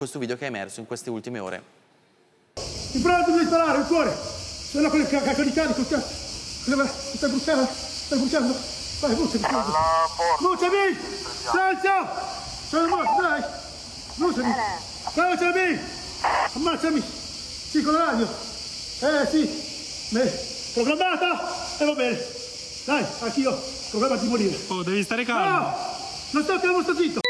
questo video che è emerso in queste ultime ore. In front devi sparare, il cuore! Se no quel cacca di carico, stai bruciando, vai, bruciami! Bruciami! Salta! Sono morto, dai! Bruciami! Bruciami! Ammazzami! Sì, con la radio! Sì! Programmata! E va bene! Dai, anch'io, programma di morire! Oh, devi stare calmo! No! Non sto calmo, sto zitto!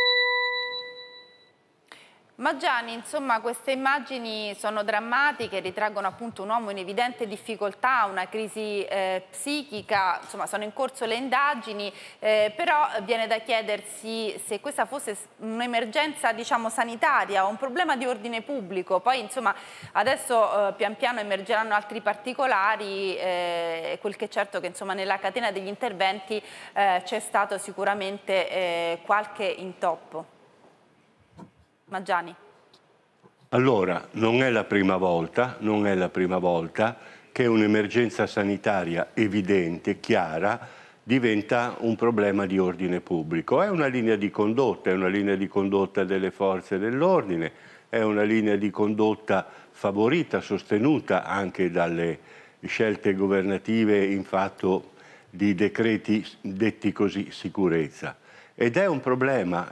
Maggiani, insomma, queste immagini sono drammatiche, ritraggono appunto un uomo in evidente difficoltà, una crisi psichica, insomma sono in corso le indagini, però viene da chiedersi se questa fosse un'emergenza, diciamo, sanitaria o un problema di ordine pubblico. Poi insomma adesso pian piano emergeranno altri particolari, quel che è certo che insomma nella catena degli interventi c'è stato sicuramente qualche intoppo. Maggiani. Allora, non è la prima volta che un'emergenza sanitaria evidente, chiara, diventa un problema di ordine pubblico. È una linea di condotta delle forze dell'ordine, è una linea di condotta favorita, sostenuta anche dalle scelte governative in fatto di decreti detti così sicurezza. Ed è un problema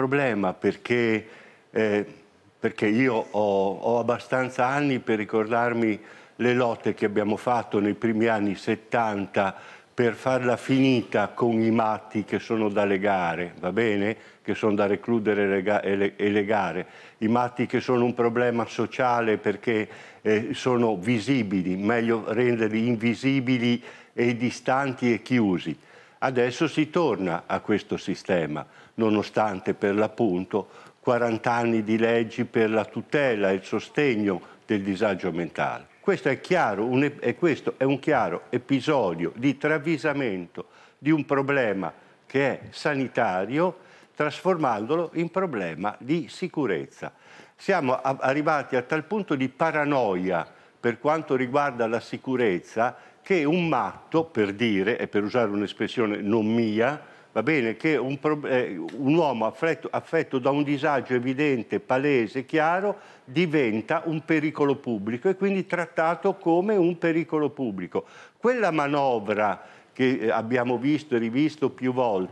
perché io ho abbastanza anni per ricordarmi le lotte che abbiamo fatto nei primi anni 70 per farla finita con i matti che sono da legare, va bene? Che sono da recludere e legare. I matti che sono un problema sociale perché sono visibili, meglio renderli invisibili e distanti e chiusi. Adesso si torna a questo sistema, nonostante per l'appunto 40 anni di leggi per la tutela e il sostegno del disagio mentale. Questo è chiaro, questo è un chiaro episodio di travisamento di un problema che è sanitario, trasformandolo in problema di sicurezza. Siamo arrivati a tal punto di paranoia per quanto riguarda la sicurezza che un matto, per dire, e per usare un'espressione non mia, va bene, che un uomo affetto da un disagio evidente, palese, chiaro, diventa un pericolo pubblico e quindi trattato come un pericolo pubblico. Quella manovra che abbiamo visto e rivisto più volte,